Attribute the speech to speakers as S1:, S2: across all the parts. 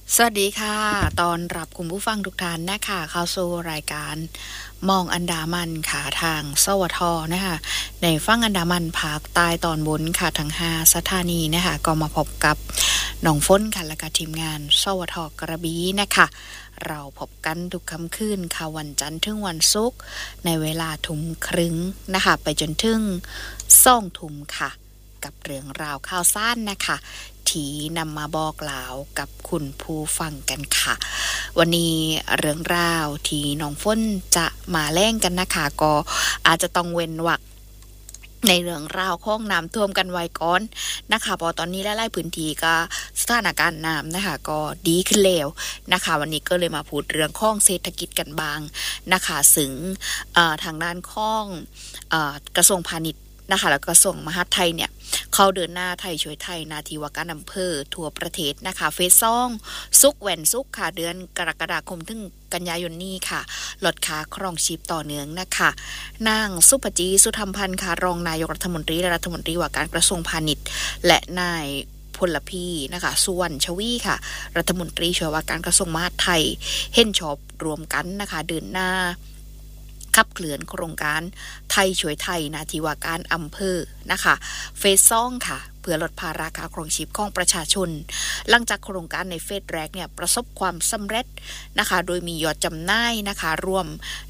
S1: สวัสดีค่ะตอนรับคุณผู้ฟังทุกท่านนะคะเข้าสู่รายการมองอันดามันค่ะทางสวทนะคะในฝั่งอันดามันภาคใต้ตอนบนค่ะทั้ง5สถานีนะคะก็มาพบกับน้องฝนค่ะและก็ทีมงานสวทกระบี่นะคะเราพบกันทุกค่ำคืนค่ะวันจันทร์ถึงวันศุกร์ในเวลาทุ่มครึ่งนะคะไปจนถึง2 ทุ่มค่ะกับเรื่องราวข่าวสารนะคะที่นำมาบอกกล่าวกับคุณผู้ฟังกันค่ะวันนี้เรื่องราวที่น้องฝนจะมาแล่งกันนะคะก็อาจจะต้องเว้นวรรคในเรื่องราวของน้ำท่วมกันไว้ก่อนนะคะเพราะตอนนี้หลายๆพื้นที่ก็สถานการณ์น้ำนะคะก็ดีขึ้นแล้วนะคะวันนี้ก็เลยมาพูดเรื่องของเศรษฐกิจกันบ้างนะคะซึ่งทางด้านของกระทรวงพาณิชย์นะคะแล้วก็กระทรวงมหาดไทยเนี่ยเขาเดินหน้าไทยช่วยไทยนาทีว่าการอำเภอทั่วประเทศนะคะเฟซ2สุกแหวนสุกค่ะเดือนกรกฎาคมถึงกันยายนนี้ค่ะลดค่าครองชีพต่อเนื่องนะคะนางสุภจีสุธรรมพันธ์ค่ะรองนายกรัฐมนตรีและรัฐมนตรีว่าการกระทรวงพาณิชย์และนายพลพีนะคะสุวรรณชวีค่ะรัฐมนตรีช่วยว่าการกระทรวงมหาดไทยเห็นชอบรวมกันนะคะเดินหน้าขับเคลื่อนโครงการไทยช่วยไทยนาทีว่าการอำเภอนะคะเฟซ2ค่ะเพื่อลดภาระค่าครองชีพของประชาชนหลังจากโครงการในเฟสแรกเนี่ยประสบความสำเร็จนะคะโดยมียอดจำหน่ายนะคะรวม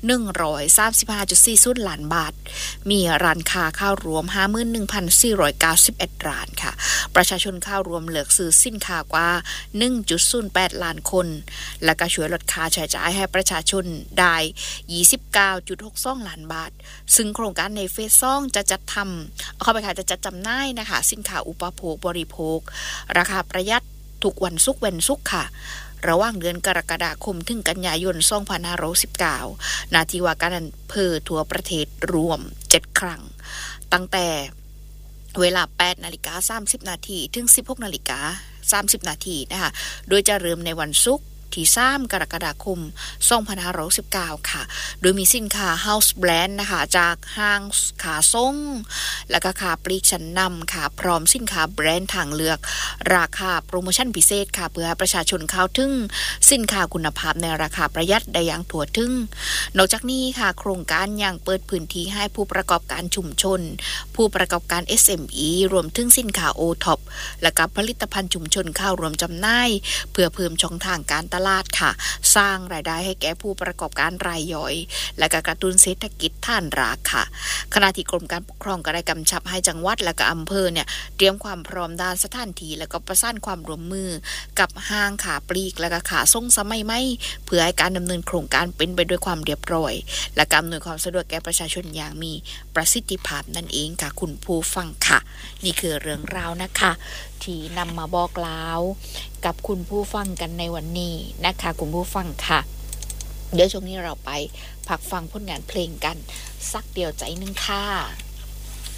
S1: 135.40 ล้านบาทมีร้านค้าเข้ารวม 51,491 ร้านค่ะประชาชนเข้ารวมเลือกซื้อสินค้ากว่า 1.08 ล้านคนและก็ช่วยลดค่าใช้จ่ายให้ประชาชนได้ 29.62 ล้านบาทซึ่งโครงการในเฟส2จะจัดทำเข้าไปค่ะจะจัดจำหน่ายนะคะสินค้าอุปโภคบริโภคราคาประหยัดทุกวันศุกร์ค่ะระหว่างเดือนกรกฎาคมถึงกันยายน2519นาทีว่าการอำเภอทั่วประเทศรวม7ครั้งตั้งแต่เวลา 8:30 นาทีถึง 16:30 นาทีนะคะโดยจะเริ่มในวันศุกร์ที่3กรกฎาคม2519ค่ะโดยมีสินค้า House Brand นะคะจากห้างขาส่งและก็ขาปลีกชั้นนำค่ะพร้อมสินค้าแบรนด์ทางเลือกราคาโปรโมชั่นพิเศษค่ะเพื่อให้ประชาชนเข้าถึงสินค้าคุณภาพในราคาประหยัดได้อย่างทั่วถึงนอกจากนี้ค่ะโครงการยังเปิดพื้นที่ให้ผู้ประกอบการชุมชนผู้ประกอบการ SME รวมถึงสินค้า O-Top และกับผลิตภัณฑ์ชุมชนเข้ารวมจำหน่ายเพื่อเพิ่มช่องทางการตลาดค่ะสร้างรายได้ให้แก่ผู้ประกอบการรายย่อยและก็กระตุ้นเศรษฐกิจฐานรากค่ะขณะที่กรมการปกครองก็ได้กำชับให้จังหวัดและก็อำเภอเนี่ยเตรียมความพร้อมด้านสถานที่และก็ประสานความร่วมมือกับห้างขาปลีกและก็ขาส่งสมัยใหม่เพื่อให้การดำเนินโครงการเป็นไปด้วยความเรียบร้อยและอำนวยความสะดวกแก่ประชาชนอย่างมีประสิทธิภาพนั่นเองค่ะคุณผู้ฟังค่ะนี่คือเรื่องราวนะคะที่นำมาบอกเล่ากับคุณผู้ฟังกันในวันนี้นะคะคุณผู้ฟังค่ะเดี๋ยวช่วงนี้เราไปพักฟังผลงานเพลงกันสักเดียวใจนึงค่ะ